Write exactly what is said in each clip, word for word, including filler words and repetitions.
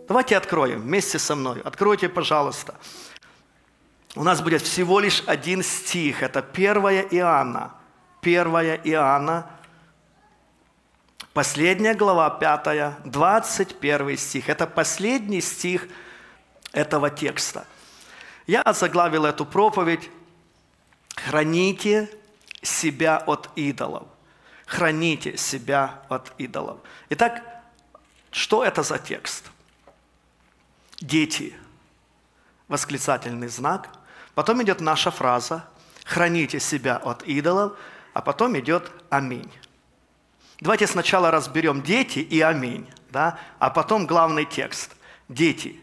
Давайте откроем вместе со мной. Откройте, пожалуйста. У нас будет всего лишь один стих. Это первое Иоанна. первое Иоанна. Последняя глава, пятая, двадцать первый стих. Это последний стих этого текста. Я озаглавил эту проповедь «Храните себя от идолов». Храните себя от идолов. Итак, что это за текст? Дети. Восклицательный знак. Потом идет наша фраза «Храните себя от идолов», а потом идет «Аминь». Давайте сначала разберем «дети» и «Аминь», да? А потом главный текст «Дети».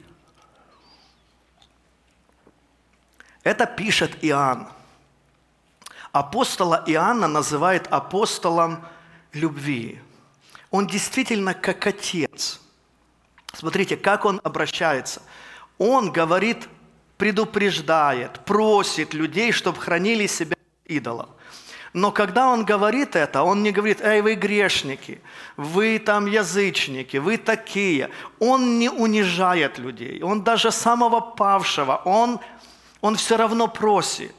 Это пишет Иоанн. Апостола Иоанна называют апостолом любви. Он действительно как отец. Смотрите, как он обращается. Он говорит, предупреждает, просит людей, чтобы хранили себя от идолов. Но когда он говорит это, он не говорит: «Эй, вы грешники, вы там язычники, вы такие». Он не унижает людей. Он даже самого павшего, он, он все равно просит.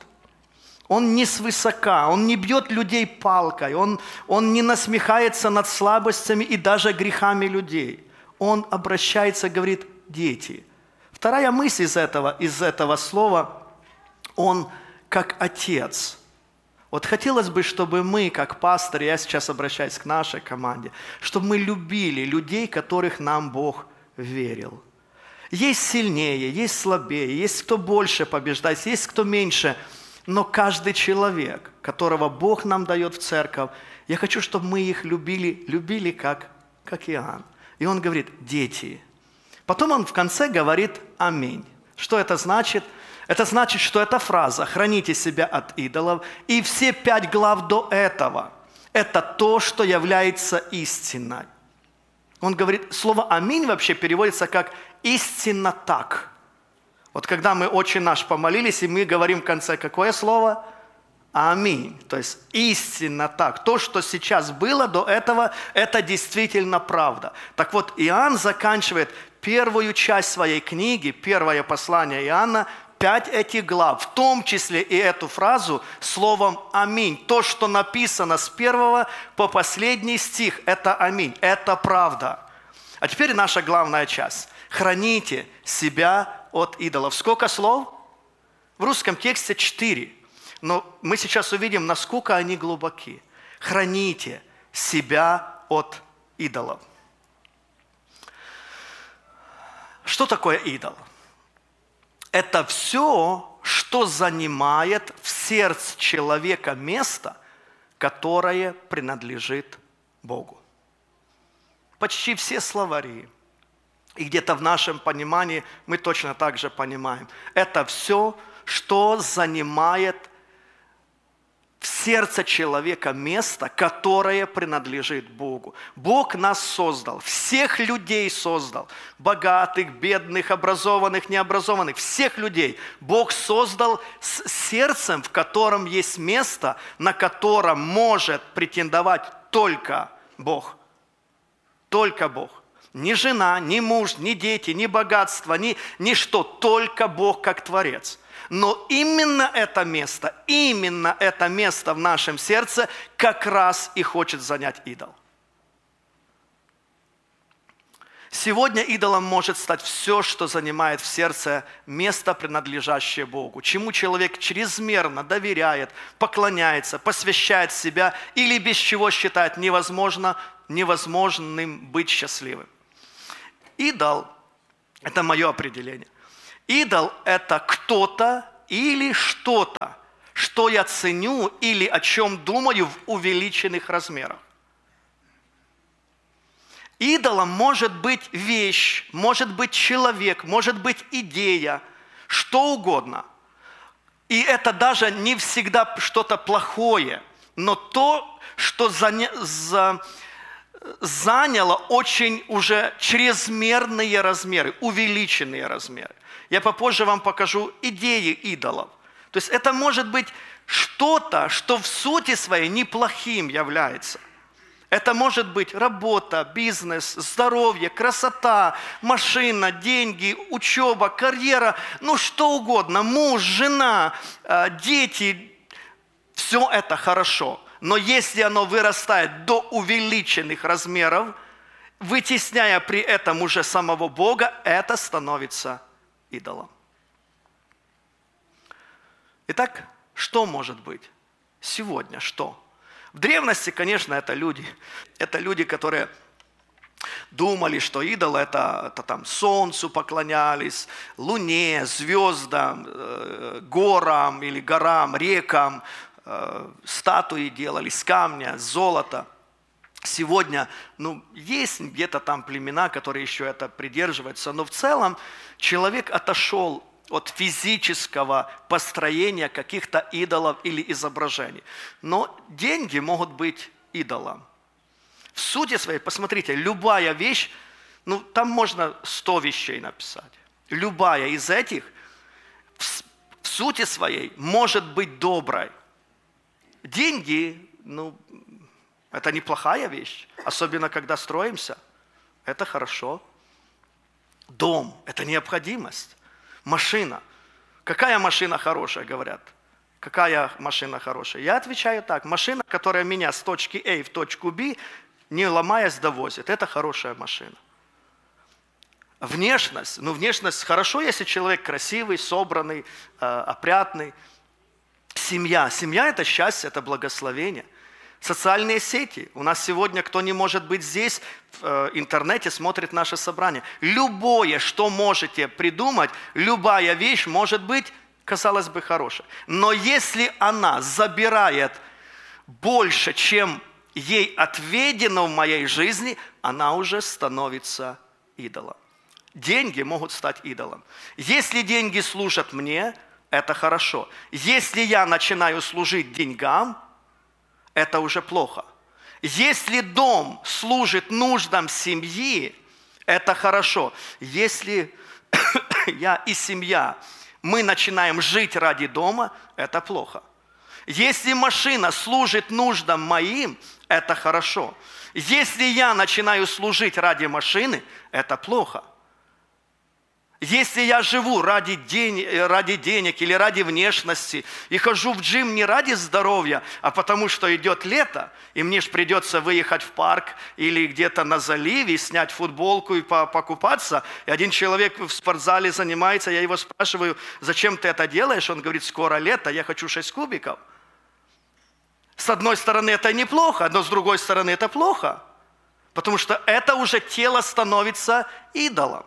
Он не свысока, он не бьет людей палкой, он, он не насмехается над слабостями и даже грехами людей. Он обращается, говорит: «Дети». Вторая мысль из этого, из этого слова, он как отец. Вот хотелось бы, чтобы мы, как пасторы, я сейчас обращаюсь к нашей команде, чтобы мы любили людей, которых нам Бог верил. Есть сильнее, есть слабее, есть кто больше побеждает, есть кто меньше. Но каждый человек, которого Бог нам дает в церковь, я хочу, чтобы мы их любили, любили как, как Иоанн. И он говорит: «Дети». Потом он в конце говорит «Аминь». Что это значит? Это значит, что эта фраза «храните себя от идолов» и все пять глав до этого – это то, что является истиной. Он говорит, слово «аминь» вообще переводится как «истинно так». Вот когда мы «Отче наш» помолились, и мы говорим в конце какое слово? Аминь. То есть истинно так. То, что сейчас было до этого, это действительно правда. Так вот, Иоанн заканчивает первую часть своей книги, первое послание Иоанна, пять этих глав, в том числе и эту фразу, словом «Аминь». То, что написано с первого по последний стих, это «Аминь». Это правда. А теперь наша главная часть. Храните себя от идолов. Сколько слов? В русском тексте четыре. Но мы сейчас увидим, насколько они глубоки. Храните себя от идолов. Что такое идол? Это все, что занимает в сердце человека место, которое принадлежит Богу. Почти все словари, и где-то в нашем понимании мы точно так же понимаем, это все, что занимает в сердце человека место, которое принадлежит Богу. Бог нас создал, всех людей создал, богатых, бедных, образованных, необразованных, всех людей. Бог создал с сердцем, в котором есть место, на котором может претендовать только Бог. Только Бог. Ни жена, ни муж, ни дети, ни богатство, ни, ни что, только Бог как Творец. Но именно это место, именно это место в нашем сердце как раз и хочет занять идол. Сегодня идолом может стать все, что занимает в сердце место, принадлежащее Богу, чему человек чрезмерно доверяет, поклоняется, посвящает себя или без чего считает невозможно, невозможным быть счастливым. Идол – это мое определение. Идол – это кто-то или что-то, что я ценю или о чем думаю в увеличенных размерах. Идолом может быть вещь, может быть человек, может быть идея, что угодно. И это даже не всегда что-то плохое, но то, что заняло очень уже чрезмерные размеры, увеличенные размеры. Я попозже вам покажу идеи идолов. То есть это может быть что-то, что в сути своей неплохим является. Это может быть работа, бизнес, здоровье, красота, машина, деньги, учеба, карьера, ну что угодно, муж, жена, дети. Все это хорошо. Но если оно вырастает до увеличенных размеров, вытесняя при этом уже самого Бога, это становится идолом. Итак, что может быть? Сегодня что? В древности, конечно, это люди. Это люди, которые думали, что идолы это, это там солнцу поклонялись, луне, звездам, э, горам или горам, рекам, э, статуи делали с камня, с золота. Сегодня, ну, есть где-то там племена, которые еще это придерживаются, но в целом человек отошел от физического построения каких-то идолов или изображений. Но деньги могут быть идолом. В сути своей, посмотрите, любая вещь, ну там можно сто вещей написать. Любая из этих в, в сути своей может быть доброй. Деньги, ну, это неплохая вещь, особенно когда строимся. Это хорошо. Дом – это необходимость. Машина. Какая машина хорошая, говорят? Какая машина хорошая? Я отвечаю так. Машина, которая меня с точки А в точку Б, не ломаясь, довозит. Это хорошая машина. Внешность. Ну, внешность хорошо, если человек красивый, собранный, э, опрятный. Семья. Семья – это счастье, это благословение. Социальные сети. У нас сегодня, кто не может быть здесь, в интернете смотрит наше собрание. Любое, что можете придумать, любая вещь может быть, казалось бы, хорошая. Но если она забирает больше, чем ей отведено в моей жизни, она уже становится идолом. Деньги могут стать идолом. Если деньги служат мне, это хорошо. Если я начинаю служить деньгам, это уже плохо. Если дом служит нуждам семьи, это хорошо. Если я и семья, мы начинаем жить ради дома, это плохо. Если машина служит нуждам моим, это хорошо. Если я начинаю служить ради машины, это плохо. Если я живу ради, день, ради денег или ради внешности и хожу в джим не ради здоровья, а потому что идет лето, и мне же придется выехать в парк или где-то на заливе, снять футболку и покупаться, и один человек в спортзале занимается, я его спрашиваю, зачем ты это делаешь? Он говорит, скоро лето, я хочу шесть кубиков. С одной стороны это неплохо, но с другой стороны это плохо, потому что это уже тело становится идолом.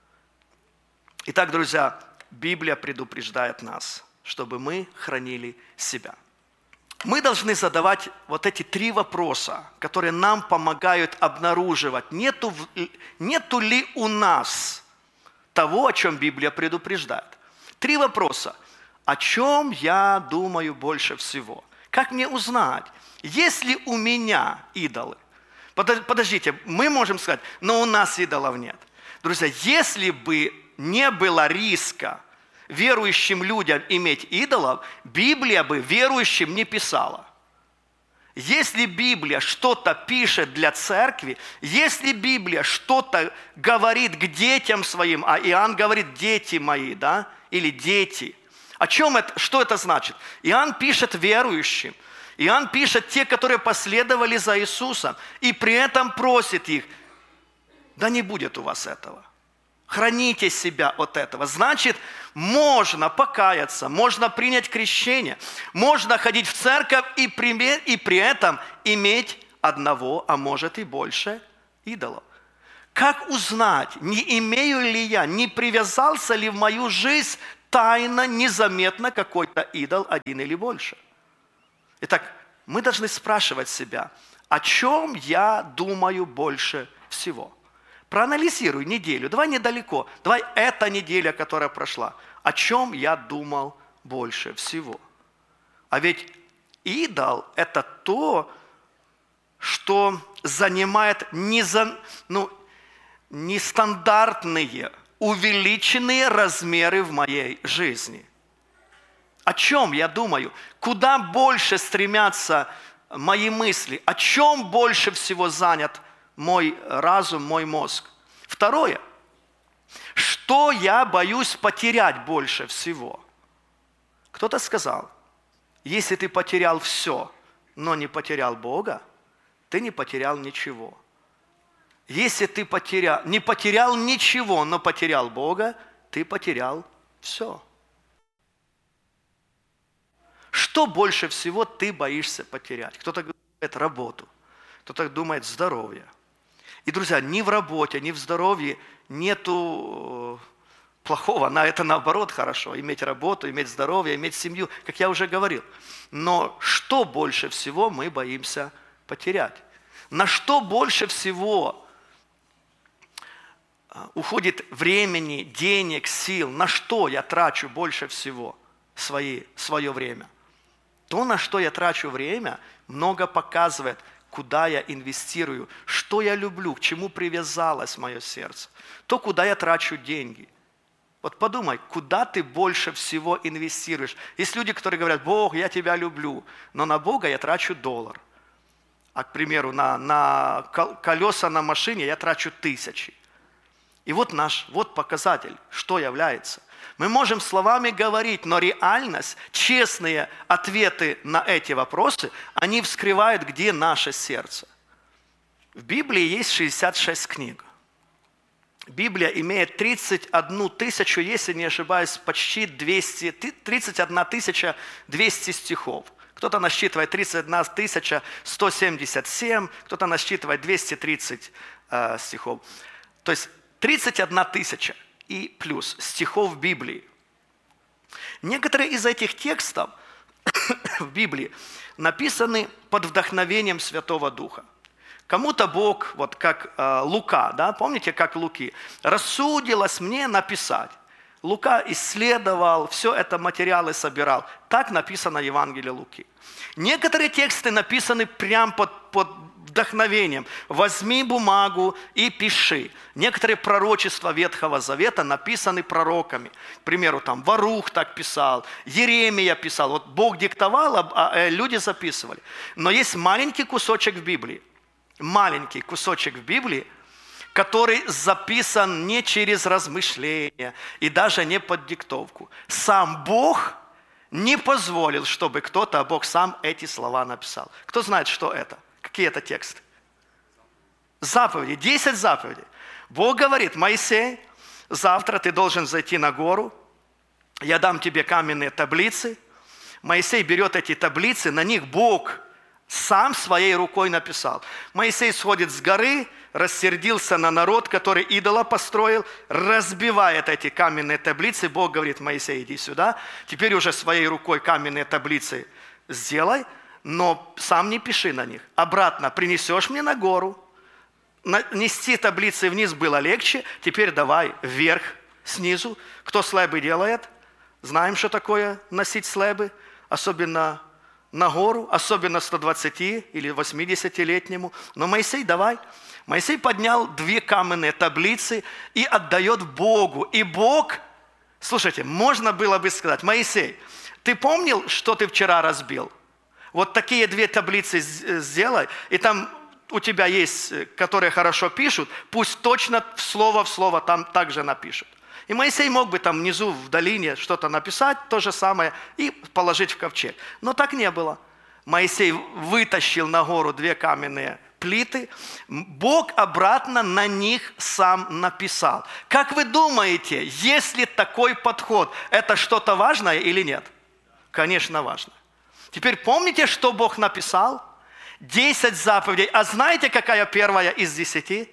Итак, друзья, Библия предупреждает нас, чтобы мы хранили себя. Мы должны задавать вот эти три вопроса, которые нам помогают обнаруживать, нету, нету ли у нас того, о чем Библия предупреждает. Три вопроса. О чем я думаю больше всего? Как мне узнать, есть ли у меня идолы? Подождите, мы можем сказать, но у нас идолов нет. Друзья, если бы не было риска верующим людям иметь идолов, Библия бы верующим не писала. Если Библия что-то пишет для церкви, если Библия что-то говорит к детям своим, а Иоанн говорит «дети мои», да, или «дети», о чем это, что это значит? Иоанн пишет верующим, Иоанн пишет те, которые последовали за Иисусом, и при этом просит их, да не будет у вас этого. Храните себя от этого. Значит, можно покаяться, можно принять крещение, можно ходить в церковь и при, и при этом иметь одного, а может и больше идолов. Как узнать, не имею ли я, не привязался ли в мою жизнь тайно, незаметно какой-то идол, один или больше? Итак, мы должны спрашивать себя, о чем я думаю больше всего? Проанализируй неделю, давай недалеко, давай эта неделя, которая прошла. О чем я думал больше всего? А ведь идол – это то, что занимает неза, ну, нестандартные, увеличенные размеры в моей жизни. О чем я думаю? Куда больше стремятся мои мысли? О чем больше всего занят мой разум, мой мозг? Второе. Что я боюсь потерять больше всего? Кто-то сказал, если ты потерял все, но не потерял Бога, ты не потерял ничего. Если ты потерял, не потерял ничего, но потерял Бога, ты потерял все. Что больше всего ты боишься потерять? Кто-то говорит работу, кто-то думает здоровье. И, друзья, ни в работе, ни в здоровье нету плохого. На это наоборот хорошо. Иметь работу, иметь здоровье, иметь семью, как я уже говорил. Но что больше всего мы боимся потерять? На что больше всего уходит времени, денег, сил? На что я трачу больше всего свои, свое время? То, на что я трачу время, много показывает, куда я инвестирую, что я люблю, к чему привязалось мое сердце. То, куда я трачу деньги. Вот подумай, куда ты больше всего инвестируешь. Есть люди, которые говорят, Бог, я тебя люблю, но на Бога я трачу доллар. А, к примеру, на, на колеса на машине я трачу тысячи. И вот наш, вот показатель, что является. Мы можем словами говорить, но реальность, честные ответы на эти вопросы, они вскрывают, где наше сердце. В Библии есть шестьдесят шесть книг. Библия имеет тридцать одну тысячу, если не ошибаюсь, почти двести, тридцать одна тысяча двести стихов. Кто-то насчитывает тридцать одна тысяча сто семьдесят семь, кто-то насчитывает двести тридцать э, стихов. То есть тридцать одна тысяча и плюс стихов в Библии. Некоторые из этих текстов в Библии написаны под вдохновением Святого Духа. Кому-то Бог, вот как э, Лука, да, помните, как Луки, рассудилось мне написать. Лука исследовал, все это материалы собирал. Так написано в Евангелии Луки. Некоторые тексты написаны прямо под, под вдохновением. Возьми бумагу и пиши. Некоторые пророчества Ветхого Завета написаны пророками. К примеру, там Варух так писал, Еремия писал. Вот Бог диктовал, а, а люди записывали. Но есть маленький кусочек в Библии. Маленький кусочек в Библии, который записан не через размышления и даже не под диктовку. Сам Бог не позволил, чтобы кто-то, а Бог сам эти слова написал. Кто знает, что это? Какие это тексты? Заповеди, десять заповедей. Бог говорит, Моисей, завтра ты должен зайти на гору, я дам тебе каменные таблицы. Моисей берет эти таблицы, на них Бог сам своей рукой написал. Моисей сходит с горы, рассердился на народ, который идола построил, разбивает эти каменные таблицы. Бог говорит, Моисей, иди сюда, теперь уже своей рукой каменные таблицы сделай, но сам не пиши на них. Обратно принесешь мне на гору. Нести таблицы вниз было легче, теперь давай вверх, снизу. Кто слэбы делает? Знаем, что такое носить слэбы, особенно на гору, особенно сто двадцати или восьмидесятилетнему. Но Моисей, давай. Моисей поднял две каменные таблицы и отдает Богу. И Бог, слушайте, можно было бы сказать, Моисей, ты помнил, что ты вчера разбил? Вот такие две таблицы сделай, и там у тебя есть, которые хорошо пишут, пусть точно слово в слово там также напишут. И Моисей мог бы там внизу в долине что-то написать, то же самое, и положить в ковчег. Но так не было. Моисей вытащил на гору две каменные плиты, Бог обратно на них сам написал. Как вы думаете, если такой подход, это что-то важное или нет? Конечно, важно. Теперь помните, что Бог написал? Десять заповедей. А знаете, какая первая из десяти?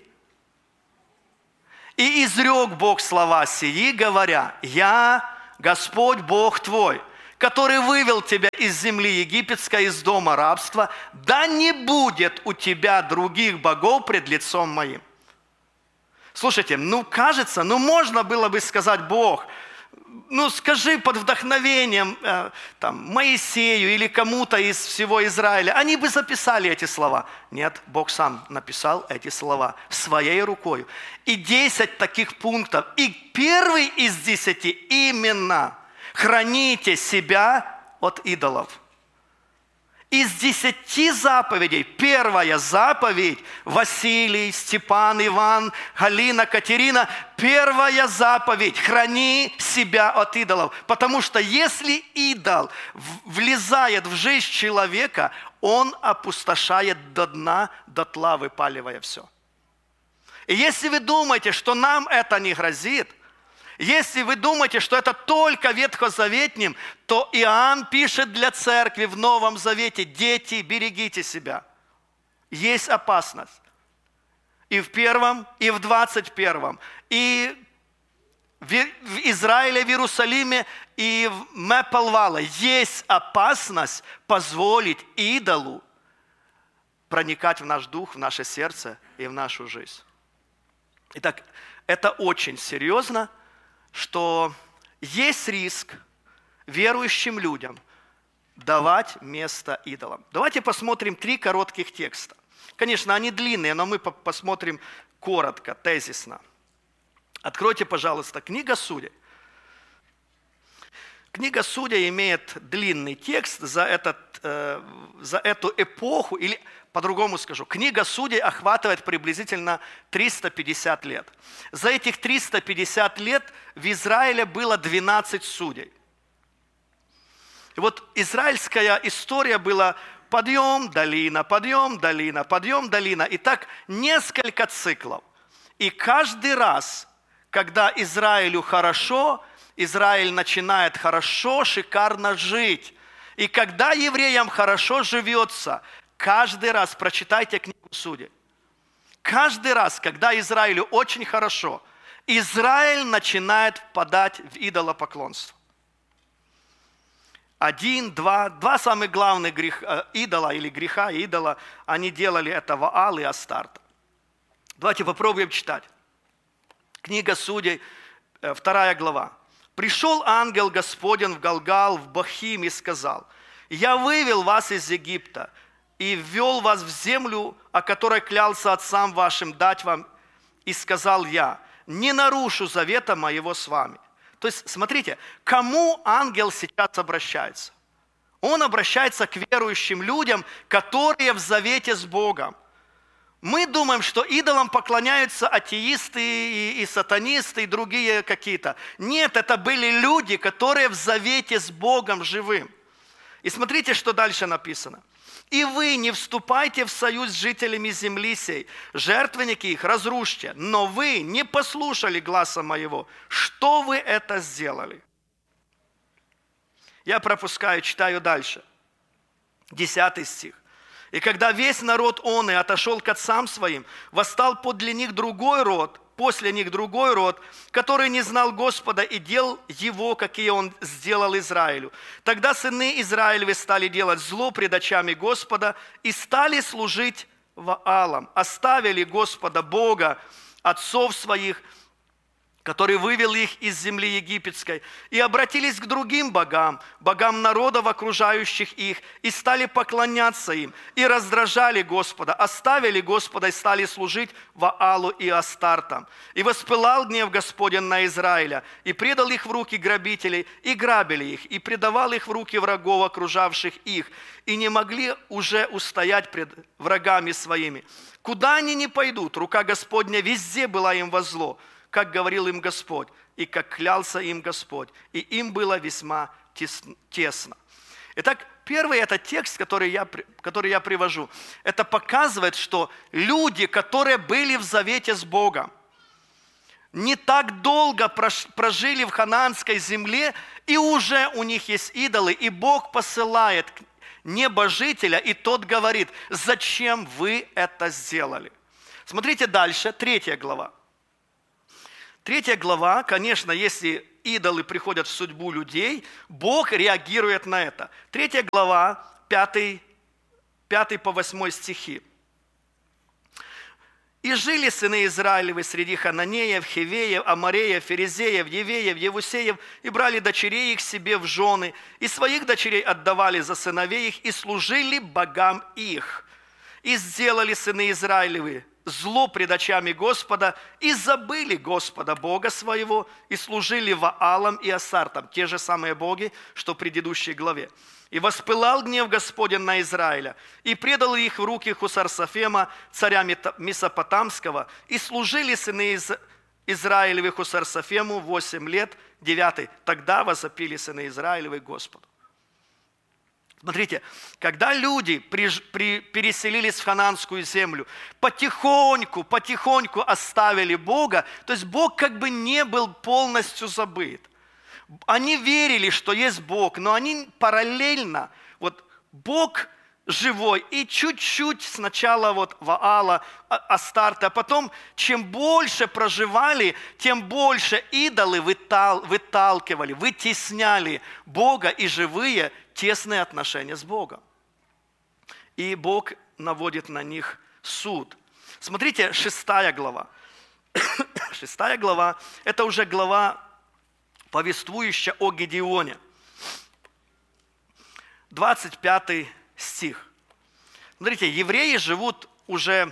«И изрек Бог слова сии, говоря, «Я, Господь Бог твой, который вывел тебя из земли египетской, из дома рабства, да не будет у тебя других богов пред лицом моим». Слушайте, ну кажется, ну можно было бы сказать, Бог, ну скажи под вдохновением э, там, Моисею или кому-то из всего Израиля, они бы записали эти слова. Нет, Бог сам написал эти слова своей рукой. И десять таких пунктов. И первый из десяти именно храните себя от идолов. Из десяти заповедей первая заповедь, Василий, Степан, Иван, Галина, Катерина, первая заповедь – храни себя от идолов. Потому что если идол влезает в жизнь человека, он опустошает до дна, дотла выпаливая все. И если вы думаете, что нам это не грозит, если вы думаете, что это только ветхозаветним, то Иоанн пишет для церкви в Новом Завете: дети, берегите себя. Есть опасность. И в первом, и в двадцать первом, и в Израиле, в Иерусалиме, и в Мепалвала есть опасность позволить идолу проникать в наш дух, в наше сердце и в нашу жизнь. Итак, это очень серьезно, что есть риск верующим людям давать место идолам. Давайте посмотрим три коротких текста. Конечно, они длинные, но мы посмотрим коротко, тезисно. Откройте, пожалуйста, книга Судей. Книга Судей имеет длинный текст за, этот, э, за эту эпоху, или по-другому скажу, книга Судей охватывает приблизительно триста пятьдесят лет. За этих триста пятьдесят лет в Израиле было двенадцать судей. И вот израильская история была подъем, долина, подъем, долина, подъем, долина. И так несколько циклов. И каждый раз, когда Израилю хорошо, Израиль начинает хорошо, шикарно жить. И когда евреям хорошо живется, каждый раз прочитайте книгу Судей. Каждый раз, когда Израилю очень хорошо, Израиль начинает впадать в идолопоклонство. Один, два, два самых главных греха, идола или греха идола, они делали это Ваал и Астарта. Давайте попробуем читать. Книга Судей, вторая глава. «Пришел ангел Господень в Галгал, в Бахим, и сказал: я вывел вас из Египта и ввел вас в землю, о которой клялся отцам вашим дать вам, и сказал я: не нарушу завета моего с вами». То есть, смотрите, кому ангел сейчас обращается? Он обращается к верующим людям, которые в завете с Богом. Мы думаем, что идолам поклоняются атеисты и, и сатанисты и другие какие-то. Нет, это были люди, которые в завете с Богом живым. И смотрите, что дальше написано. «И вы не вступайте в союз с жителями земли сей, жертвенники их разрушьте, но вы не послушали гласа моего. Что вы это сделали?» Я пропускаю, читаю дальше. Десятый стих. «И когда весь народ он и отошел к отцам своим, восстал подле них другой род, после них другой род, который не знал Господа и дел его, какие он сделал Израилю. Тогда сыны Израилевы стали делать зло пред очами Господа и стали служить Ваалам, оставили Господа Бога отцов своих, который вывел их из земли египетской, и обратились к другим богам, богам народов, окружающих их, и стали поклоняться им, и раздражали Господа, оставили Господа и стали служить Ваалу и Астартам. И воспылал гнев Господень на Израиля, и предал их в руки грабителей, и грабили их, и предавал их в руки врагов, окружавших их, и не могли уже устоять пред врагами своими. Куда они ни пойдут, рука Господня везде была им во зло, как говорил им Господь, и как клялся им Господь, и им было весьма тесно. Итак, первый это текст, который я, который я привожу. Это показывает, что люди, которые были в завете с Богом, не так долго прожили в ханаанской земле, и уже у них есть идолы, и Бог посылает небожителя, и тот говорит: зачем вы это сделали? Смотрите дальше, третья глава. Третья глава, конечно, если идолы приходят в судьбу людей, Бог реагирует на это. Третья глава, пятый, пятый по восьмой стихи. «И жили сыны Израилевы среди хананеев, хевеев, амореев, ферезеев, евеев, евусеев, и брали дочерей их себе в жены, и своих дочерей отдавали за сыновей их, и служили богам их. И сделали сыны Израилевы зло пред очами Господа и забыли Господа Бога своего и служили Ваалам и Асартам, те же самые боги, что в предыдущей главе. И воспылал гнев Господень на Израиля, и предал их в руки Хусарсафема, царя Месопотамского, и служили сыны из Израилевы Хусарсафему восемь лет, девятый. Тогда возопили сыны Израилевы Господу. Смотрите, когда люди при, при, переселились в Ханаанскую землю, потихоньку, потихоньку оставили Бога, то есть Бог как бы не был полностью забыт. Они верили, что есть Бог, но они параллельно, вот Бог живой, и чуть-чуть сначала вот Ваала, Астарта, а потом, чем больше проживали, тем больше идолы вытал, выталкивали, вытесняли Бога и живые тесные отношения с Богом. И Бог наводит на них суд. Смотрите, шестая глава. Шестая глава – это уже глава, повествующая о Гедеоне. двадцать пятый стих. Смотрите, евреи живут уже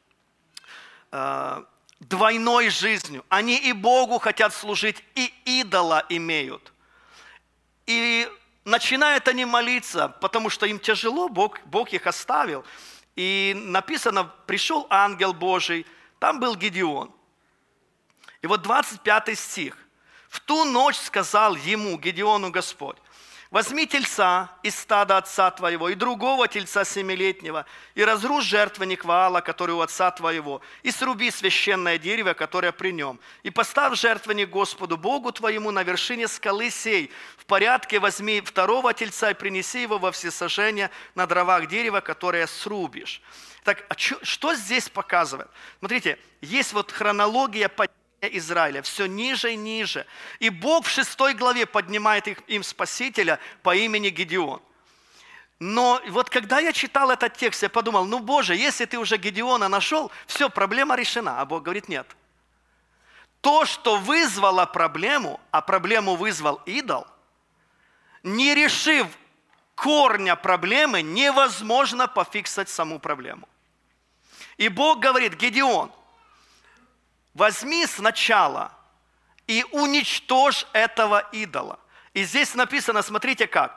э, двойной жизнью. Они и Богу хотят служить, и идола имеют. И начинают они молиться, потому что им тяжело, Бог, Бог их оставил. И написано, пришел ангел Божий, там был Гедеон. И вот двадцать пятый стих. В ту ночь сказал ему, Гедеону, Господь: возьми тельца из стада отца твоего и другого тельца семилетнего, и разрушь жертвенник Ваала, который у отца твоего, и сруби священное дерево, которое при нем, и поставь жертвенник Господу Богу твоему на вершине скалы сей. В порядке возьми второго тельца и принеси его во всесожжение на дровах дерева, которое срубишь. Так, а что, что здесь показывает? Смотрите, есть вот хронология падения Израиля, все ниже и ниже. И Бог в шестой главе поднимает их, им Спасителя по имени Гедеон. Но вот когда я читал этот текст, я подумал, ну Боже, если ты уже Гедеона нашел, все, проблема решена. А Бог говорит, нет. То, что вызвало проблему, а проблему вызвал идол, не решив корня проблемы, невозможно пофиксать саму проблему. И Бог говорит, Гедеон, возьми сначала и уничтожь этого идола. И здесь написано, смотрите как.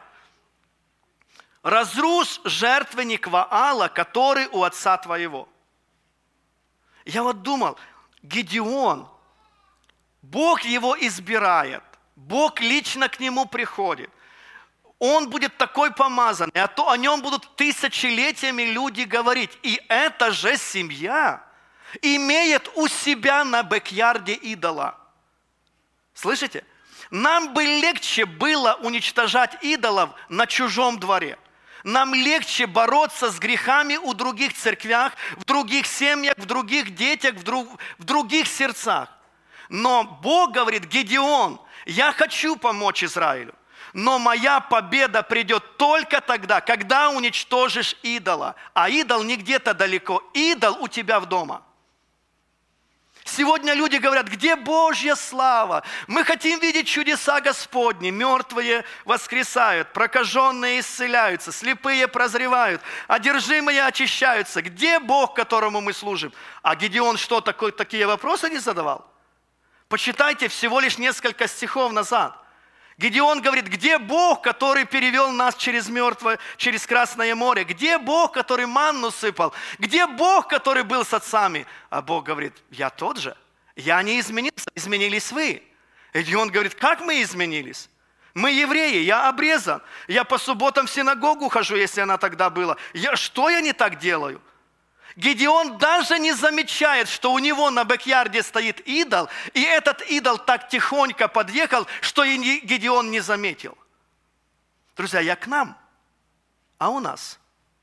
Разрушь жертвенник Ваала, который у отца твоего. Я вот думал, Гедеон, Бог его избирает, Бог лично к нему приходит. Он будет такой помазанный, а то о нем будут тысячелетиями люди говорить. И это же семья имеет у себя на бэк-ярде идола. Слышите? Нам бы легче было уничтожать идолов на чужом дворе. Нам легче бороться с грехами у других церквях, в других семьях, в других детях, в, друг, в других сердцах. Но Бог говорит, Гедеон, я хочу помочь Израилю, но моя победа придет только тогда, когда уничтожишь идола. А идол не где-то далеко, идол у тебя в дома. Сегодня люди говорят, где Божья слава? Мы хотим видеть чудеса Господни. Мертвые воскресают, прокаженные исцеляются, слепые прозревают, одержимые очищаются. Где Бог, которому мы служим? А Гедеон что, такой, такие вопросы не задавал? Почитайте всего лишь несколько стихов назад. Гедеон говорит, где Бог, который перевел нас через мертвое, через Красное море? Где Бог, который манну сыпал? Где Бог, который был с отцами? А Бог говорит, я тот же. Я не изменился, изменились вы. И Гедеон говорит, как мы изменились? Мы евреи, я обрезан. Я по субботам в синагогу хожу, если она тогда была. Я, что я не так делаю? Гедеон даже не замечает, что у него на бэк-ярде стоит идол, и этот идол так тихонько подъехал, что и Гедеон не заметил. Друзья, я к нам, а у нас?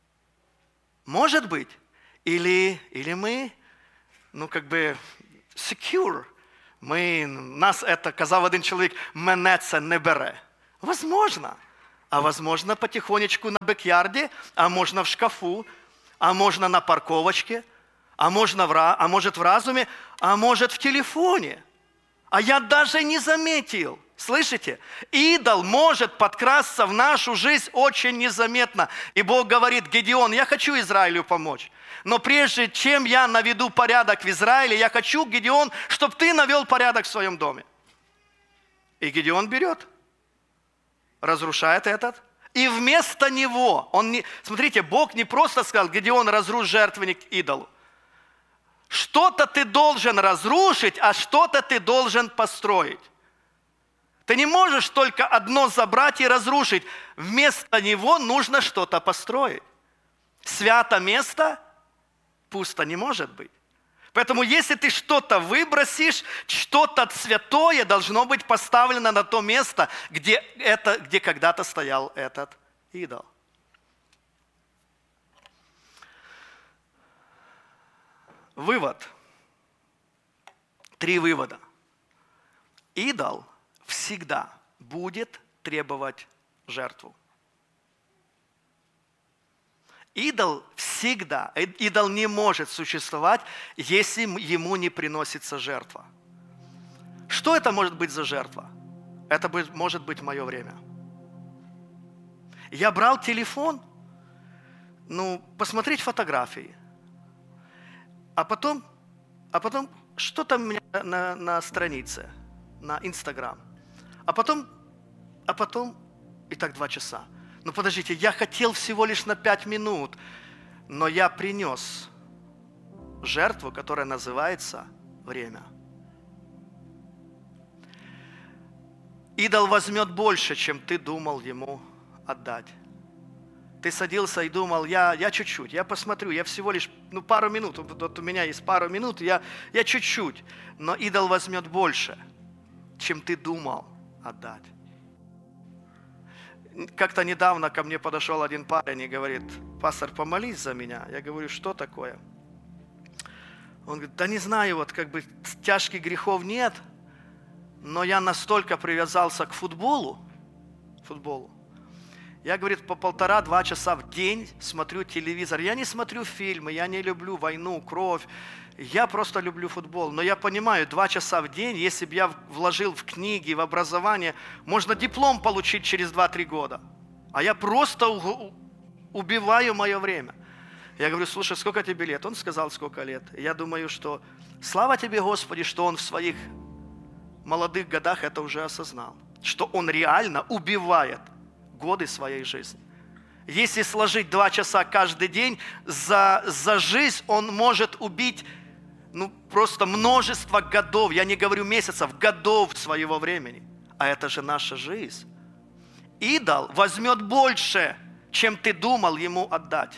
Может быть, или, или мы, ну как бы, secure, мы, нас это, казав один чоловік, мене це не бере. Возможно. А возможно потихонечку на бэк-ярде, а можно в шкафу, а можно на парковочке, а, можно в, а может в разуме, а может в телефоне. А я даже не заметил. Слышите? Идол может подкрасться в нашу жизнь очень незаметно. И Бог говорит, Гедеон, я хочу Израилю помочь. Но прежде чем я наведу порядок в Израиле, я хочу, Гедеон, чтобы ты навел порядок в своем доме. И Гедеон берет, разрушает этот. И вместо него, он не, смотрите, Бог не просто сказал: Гедеон, разрушь жертвенник идолу. Что-то ты должен разрушить, а что-то ты должен построить. Ты не можешь только одно забрать и разрушить. Вместо него нужно что-то построить. Свято место пусто не может быть. Поэтому если ты что-то выбросишь, что-то святое должно быть поставлено на то место, где, это, где когда-то стоял этот идол. Вывод. Три вывода. Идол всегда будет требовать жертву. Идол всегда, идол не может существовать, если ему не приносится жертва. Что это может быть за жертва? Это может быть мое время. Я брал телефон, ну, посмотреть фотографии, а потом, а потом что там у меня на, на странице, на Инстаграм, а потом, а потом, и так два часа. Ну подождите, я хотел всего лишь на пять минут, но я принес жертву, которая называется время. Идол возьмет больше, чем ты думал ему отдать. Ты садился и думал: я, я чуть-чуть, я посмотрю, я всего лишь, ну пару минут, вот у меня есть пару минут, я, я чуть-чуть, но идол возьмет больше, чем ты думал отдать. Как-то недавно ко мне подошел один парень и говорит: пастор, помолись за меня. Я говорю: что такое? Он говорит: да не знаю, вот как бы тяжких грехов нет, но я настолько привязался к футболу, футболу. Я, говорит, по полтора-два часа в день смотрю телевизор. Я не смотрю фильмы, я не люблю войну, кровь. Я просто люблю футбол. Но я понимаю, два часа в день, если бы я вложил в книги, в образование, можно диплом получить через два-три года. А я просто убиваю мое время. Я говорю: слушай, сколько тебе лет? Он сказал, сколько лет. Я думаю, что слава тебе, Господи, что он в своих молодых годах это уже осознал. Что он реально убивает годы своей жизни. Если сложить два часа каждый день, за, за жизнь он может убить ну, просто множество годов, я не говорю месяцев, годов своего времени. А это же наша жизнь. Идол возьмет больше, чем ты думал ему отдать.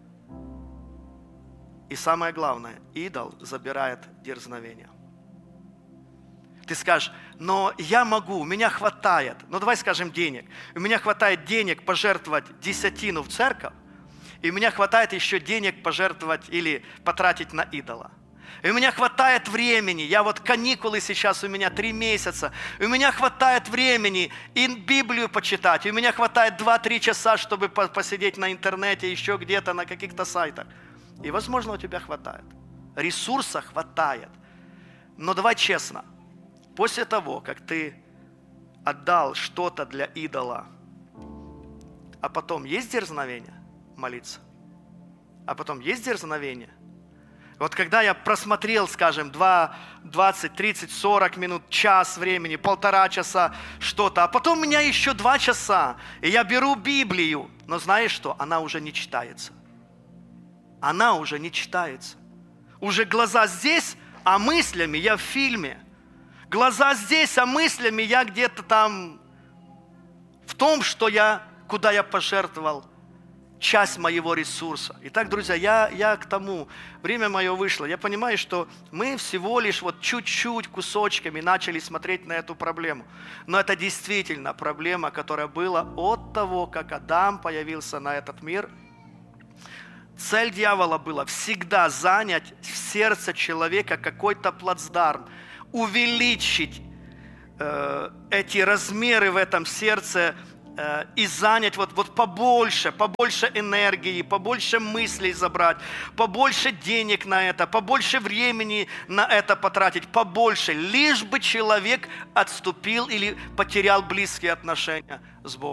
И самое главное, идол забирает дерзновение. Ты скажешь: но я могу, у меня хватает, ну давай скажем денег. У меня хватает денег пожертвовать десятину в церковь, и у меня хватает еще денег пожертвовать или потратить на идола. И у меня хватает времени, я вот каникулы сейчас у меня три месяца, и у меня хватает времени и Библию почитать, и у меня хватает два-три часа, чтобы посидеть на интернете, еще где-то на каких-то сайтах. И возможно у тебя хватает, ресурса хватает. Но давай честно, после того, как ты отдал что-то для идола, а потом есть дерзновение молиться? А потом есть дерзновение? Вот когда я просмотрел, скажем, два, двадцать, тридцать, сорок минут, час времени, полтора часа, что-то, а потом у меня еще два часа, и я беру Библию, но знаешь что? Она уже не читается. Она уже не читается. Уже глаза здесь, а мыслями я в фильме. Глаза здесь, а мыслями я где-то там в том, что я, куда я пожертвовал часть моего ресурса. Итак, друзья, я, я к тому, время мое вышло. Я понимаю, что мы всего лишь вот чуть-чуть кусочками начали смотреть на эту проблему. Но это действительно проблема, которая была от того, как Адам появился на этот мир. Цель дьявола была всегда занять в сердце человека какой-то плацдарм, увеличить э, эти размеры в этом сердце э, и занять вот, вот побольше, побольше энергии, побольше мыслей забрать, побольше денег на это, побольше времени на это потратить, побольше, лишь бы человек отступил или потерял близкие отношения с Богом.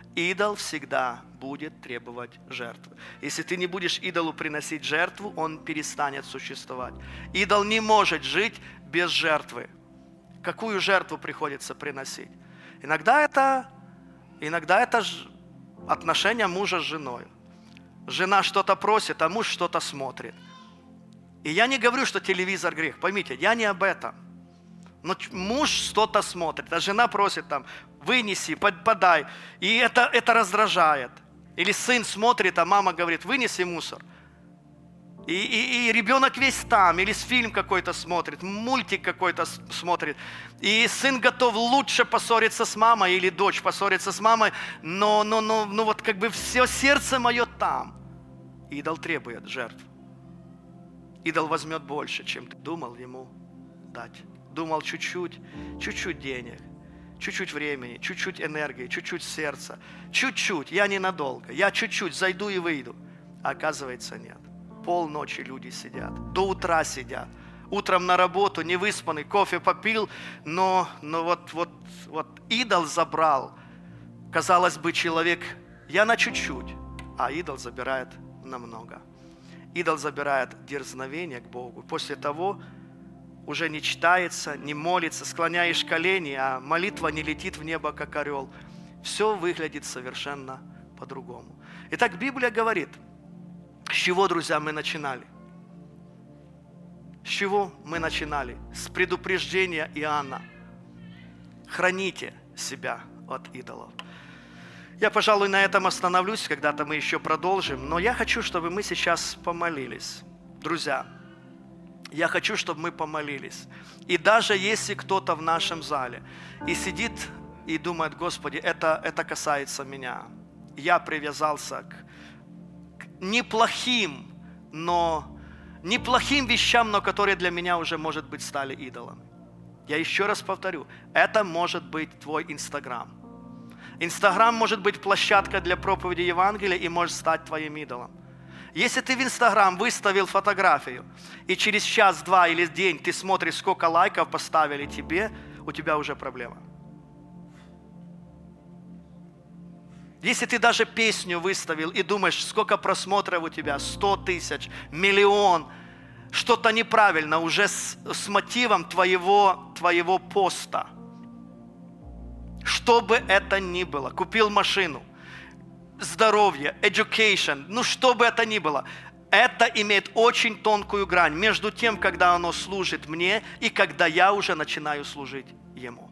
Идол всегда будет требовать жертвы. Если ты не будешь идолу приносить жертву, он перестанет существовать. Идол не может жить без жертвы. Какую жертву приходится приносить? Иногда это, иногда это отношения мужа с женой. Жена что-то просит, а муж что-то смотрит. И я не говорю, что телевизор грех. Поймите, я не об этом. Но муж что-то смотрит, а жена просит там, вынеси, подай. И это, это раздражает. Или сын смотрит, а мама говорит, вынеси мусор. И, и, и ребенок весь там, или фильм какой-то смотрит, мультик какой-то смотрит. И сын готов лучше поссориться с мамой, или дочь поссориться с мамой, но, но, но, но вот как бы все сердце мое там. Идол требует жертв. Идол возьмет больше, чем ты думал ему дать. Думал чуть-чуть, чуть-чуть денег, чуть-чуть времени, чуть-чуть энергии, чуть-чуть сердца, чуть-чуть, я ненадолго, я чуть-чуть зайду и выйду. А оказывается, нет. Полночи люди сидят, до утра сидят. Утром на работу, невыспанный, кофе попил, но, но вот, вот, вот идол забрал. Казалось бы, человек, я на чуть-чуть, а идол забирает намного. Идол забирает дерзновение к Богу. После того уже не читается, не молится, склоняешь колени, а молитва не летит в небо, как орел. Все выглядит совершенно по-другому. Итак, Библия говорит, с чего, друзья, мы начинали? С чего мы начинали? С предупреждения Иоанна. Храните себя от идолов. Я, пожалуй, на этом остановлюсь, когда-то мы еще продолжим, но я хочу, чтобы мы сейчас помолились. Друзья, я хочу, чтобы мы помолились. И даже если кто-то в нашем зале и сидит и думает, Господи, это, это касается меня. Я привязался к, к неплохим, но неплохим вещам, но которые для меня уже, может быть, стали идолами. Я еще раз повторю, это может быть твой Инстаграм. Инстаграм может быть площадкой для проповеди Евангелия и может стать твоим идолом. Если ты в Инстаграм выставил фотографию, и через час, два или день ты смотришь, сколько лайков поставили тебе, у тебя уже проблема. Если ты даже песню выставил и думаешь, сколько просмотров у тебя, сто тысяч, миллион, что-то неправильно уже с, с мотивом твоего, твоего поста. Что бы это ни было, купил машину, здоровье, education, ну что бы это ни было, это имеет очень тонкую грань между тем, когда оно служит мне и когда я уже начинаю служить Ему.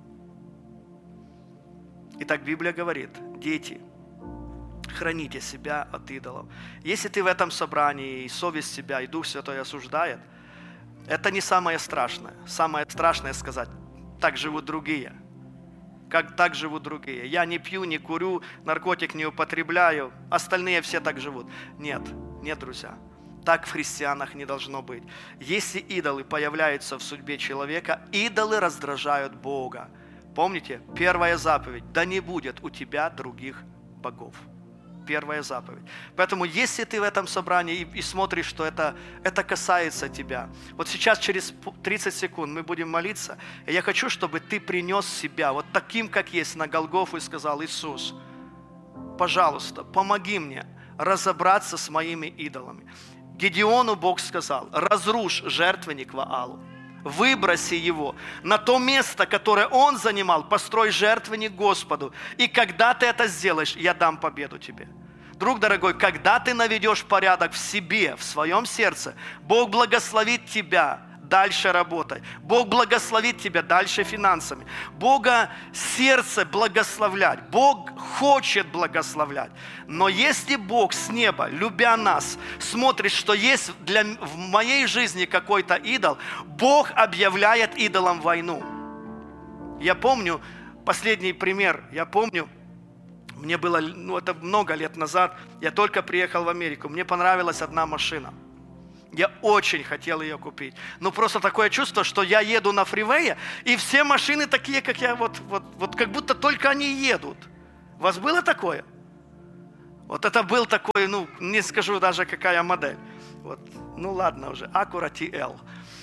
Итак, Библия говорит, дети, храните себя от идолов. Если ты в этом собрании, и совесть тебя, и Дух Святой осуждает, это не самое страшное. Самое страшное сказать, так живут другие. Как так живут другие. Я не пью, не курю, наркотик не употребляю, остальные все так живут. Нет, нет, друзья, так в христианах не должно быть. Если идолы появляются в судьбе человека, идолы раздражают Бога. Помните, первая заповедь, да не будет у тебя других богов. Первая заповедь. Поэтому, если ты в этом собрании и, и смотришь, что это, это касается тебя, вот сейчас через тридцать секунд мы будем молиться, и я хочу, чтобы ты принес себя вот таким, как есть, на Голгофу и сказал, Иисус, пожалуйста, помоги мне разобраться с моими идолами. Гедеону Бог сказал, разрушь жертвенник Ваалу, выброси его на то место, которое он занимал, построй жертвенник Господу. И когда ты это сделаешь, я дам победу тебе. Друг дорогой, когда ты наведешь порядок в себе, в своем сердце, Бог благословит тебя дальше работать. Бог благословит тебя дальше финансами. Бога сердце благословлять. Бог хочет благословлять. Но если Бог с неба, любя нас, смотрит, что есть для, в моей жизни какой-то идол, Бог объявляет идолам войну. Я помню, последний пример, я помню, мне было, ну это много лет назад, я только приехал в Америку, мне понравилась одна машина. Я очень хотел ее купить. Но просто такое чувство, что я еду на фривее, и все машины такие, как я, вот, вот, вот как будто только они едут. У вас было такое? Вот это был такой, ну, не скажу даже, какая модель. Вот, ну ладно уже, Acura ти эл.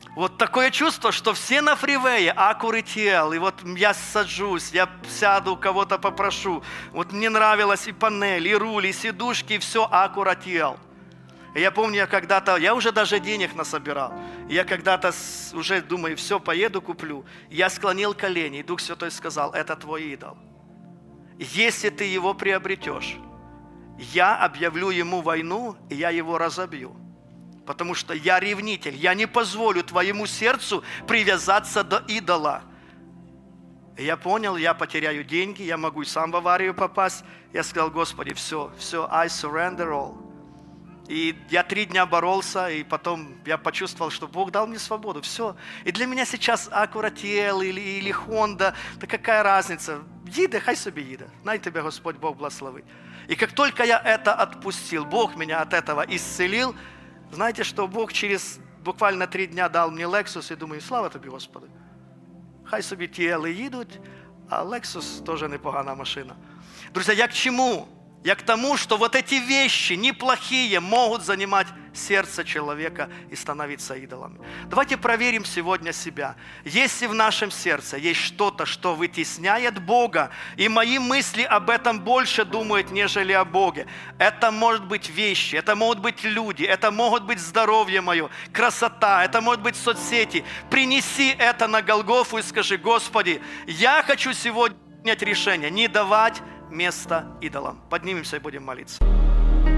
Вот такое чувство, что все на фривее, Acura ти эл, и вот я сажусь, я сяду, кого-то попрошу. Вот мне нравилась и панель, и руль, и сидушки, и все Acura ти эл. И я помню, я когда-то, я уже даже денег насобирал. И я когда-то уже думаю, все, поеду, куплю. Я склонил колени, и Дух Святой сказал, это твой идол. Если ты его приобретешь, я объявлю ему войну, и я его разобью. Потому что я ревнитель, я не позволю твоему сердцу привязаться до идола. И я понял, я потеряю деньги, я могу и сам в аварию попасть. Я сказал, Господи, все, все, I surrender all. И я три дня боролся, и потом я почувствовал, что Бог дал мне свободу. Все. И для меня сейчас Acura ти эл или, или Honda, да какая разница? Їде, хай собі їде. Най тебе Господь Бог благословит. И как только я это отпустил, Бог меня от этого исцелил. Знаете, что Бог через буквально три дня дал мне Lexus, и думаю, слава тобі, Господи. Хай собі ті ели їдуть, а Lexus тоже непогана машина. Друзья, я к чему? Я к тому, что вот эти вещи неплохие могут занимать сердце человека и становиться идолами. Давайте проверим сегодня себя. Если в нашем сердце есть что-то, что вытесняет Бога, и мои мысли об этом больше думают, нежели о Боге. Это может быть вещи, это могут быть люди, это могут быть здоровье мое, красота, это может быть соцсети. Принеси это на Голгофу и скажи, Господи, я хочу сегодня принять решение не давать место идолам. Поднимемся и будем молиться.